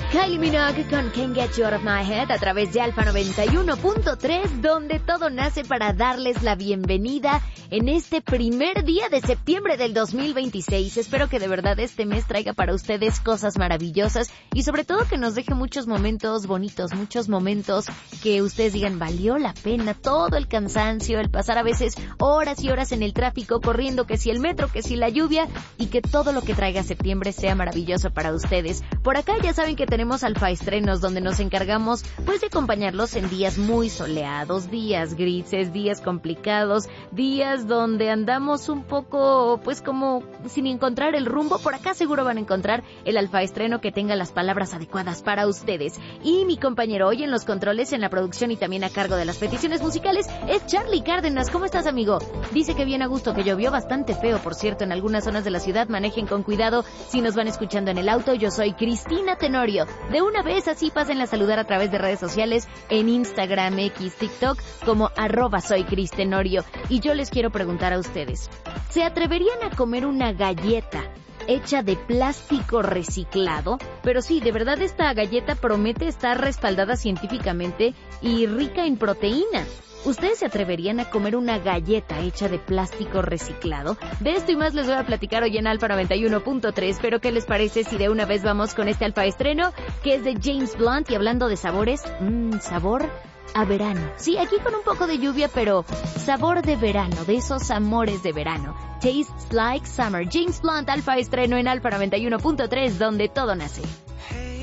Kylie Minogue con Can't Get You Out of My Head a través de Alfa 91.3, donde todo nace para darles la bienvenida en este primer día de septiembre del 2026. Espero que de verdad este mes traiga para ustedes cosas maravillosas y sobre todo que nos deje muchos momentos bonitos, muchos momentos que ustedes digan valió la pena todo el cansancio, el pasar a veces horas y horas en el tráfico corriendo, que si el metro, que si la lluvia, y que todo lo que traiga septiembre sea maravilloso para ustedes. Por acá ya saben que tenemos Alfa Estrenos, donde nos encargamos pues de acompañarlos en días muy soleados, días grises, días complicados, días donde andamos un poco pues como sin encontrar el rumbo. Por acá seguro van a encontrar el Alfa Estreno que tenga las palabras adecuadas para ustedes. Y mi compañero hoy en los controles, en la producción y también a cargo de las peticiones musicales es Charlie Cárdenas. ¿Cómo estás, amigo? Dice que bien a gusto, que llovió bastante feo, por cierto, en algunas zonas de la ciudad. Manejen con cuidado si nos van escuchando en el auto. Yo soy Cristina Tenorio. De una vez así pásenla a saludar a través de redes sociales en Instagram, X, TikTok como @soycristenorio. Y yo les quiero preguntar a ustedes, ¿se atreverían a comer una galleta hecha de plástico reciclado? Pero sí, de verdad esta galleta promete estar respaldada científicamente y rica en proteína. ¿Ustedes se atreverían a comer una galleta hecha de plástico reciclado? De esto y más les voy a platicar hoy en Alfa 91.3, pero ¿qué les parece si de una vez vamos con este Alfa Estreno, que es de James Blunt? Y hablando de sabores, sabor a verano. Sí, aquí con un poco de lluvia, pero sabor de verano, de esos amores de verano. Tastes like summer. James Blunt, Alfa Estreno en Alfa 91.3, donde todo nace.